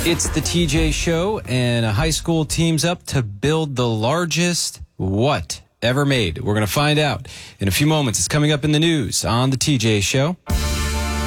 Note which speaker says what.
Speaker 1: It's the TJ Show, and a high school teams up to build the largest what ever made. We're going to find out in a few moments. It's coming up in the news on the TJ Show.